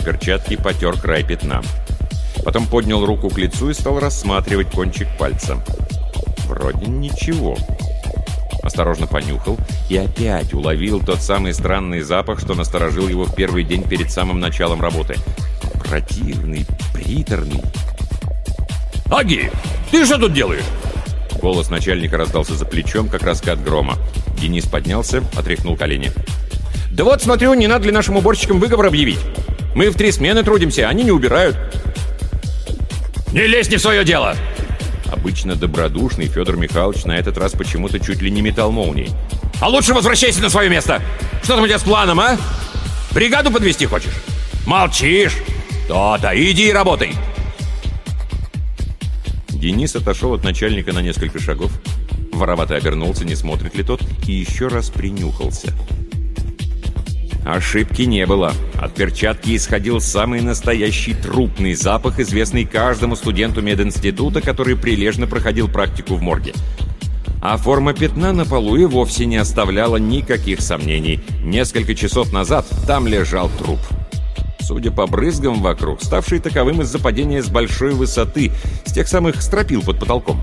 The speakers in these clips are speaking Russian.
перчатки и потер край пятна. Потом поднял руку к лицу и стал рассматривать кончик пальца. Вроде ничего. Осторожно понюхал и опять уловил тот самый странный запах, что насторожил его в первый день перед самым началом работы. Противный, приторный. «Аги, ты что тут делаешь?» Голос начальника раздался за плечом, как раскат грома. Денис поднялся, отряхнул колени. «Да вот, смотрю, не надо ли нашим уборщикам выговор объявить? Мы в 3 смены трудимся, они не убирают». «Не лезь не в свое дело!» Обычно добродушный Федор Михайлович на этот раз почему-то чуть ли не метал молнией. «А лучше возвращайся на свое место! Что там у тебя с планом, а? Бригаду подвести хочешь? Молчишь? То-то, иди и работай!» Денис отошел от начальника на несколько шагов, воровато обернулся, не смотрит ли тот, и еще раз принюхался. Ошибки не было. От перчатки исходил самый настоящий трупный запах, известный каждому студенту мединститута, который прилежно проходил практику в морге. А форма пятна на полу и вовсе не оставляла никаких сомнений. Несколько часов назад там лежал труп. Судя по брызгам вокруг, ставший таковым из-за падения с большой высоты, с тех самых стропил под потолком.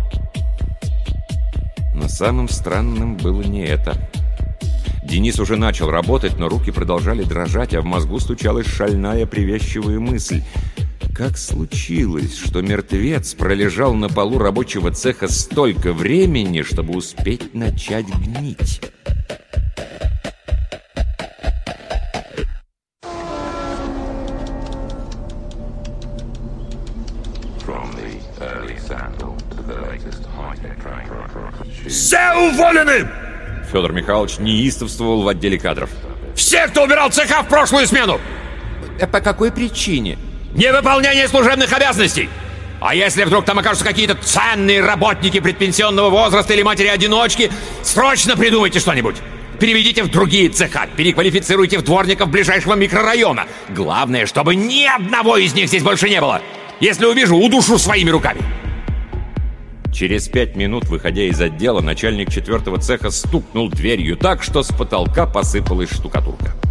Но самым странным было не это. Денис уже начал работать, но руки продолжали дрожать, а в мозгу стучалась шальная привязчивая мысль. Как случилось, что мертвец пролежал на полу рабочего цеха столько времени, чтобы успеть начать гнить? «Все уволены!» Федор Михайлович неистовствовал в отделе кадров. «Все, кто убирал цеха в прошлую смену!» По какой причине? «Невыполнение служебных обязанностей! А если вдруг там окажутся какие-то ценные работники предпенсионного возраста или матери-одиночки, срочно придумайте что-нибудь! Переведите в другие цеха, переквалифицируйте в дворников ближайшего микрорайона. Главное, чтобы ни одного из них здесь больше не было! Если увижу, удушу своими руками!» Через 5 минут, выходя из отдела, начальник 4-го цеха стукнул дверью так, что с потолка посыпалась штукатурка.